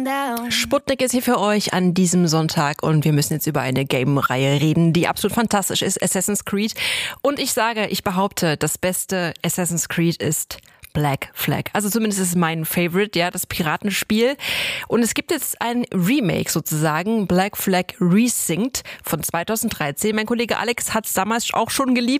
Sputnik ist hier für euch an diesem Sonntag und wir müssen jetzt über eine Game-Reihe reden, die absolut fantastisch ist, Assassin's Creed. Und ich behaupte, das beste Assassin's Creed ist Black Flag. Also zumindest ist es mein Favorite, ja, das Piratenspiel. Und es gibt jetzt ein Remake sozusagen, Black Flag Resynced von 2013. Mein Kollege Alex hat es damals auch schon geliebt.